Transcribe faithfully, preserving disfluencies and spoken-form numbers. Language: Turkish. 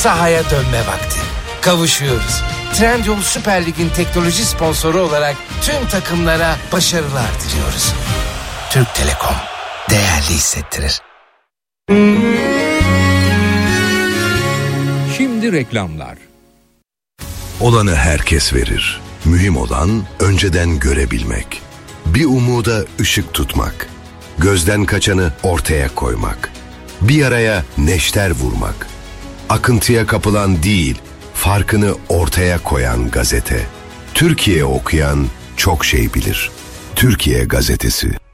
sahaya dönme vakti. Kavuşuyoruz. Trendyol Süper Lig'in teknoloji sponsoru olarak tüm takımlara başarılar diliyoruz. Türk Telekom değerli hissettirir. Şimdi reklamlar. Olanı herkes verir. Mühim olan önceden görebilmek. Bir umuda ışık tutmak. Gözden kaçanı ortaya koymak. Bir yaraya neşter vurmak. Akıntıya kapılan değil, farkını ortaya koyan gazete. Türkiye okuyan çok şey bilir. Türkiye Gazetesi.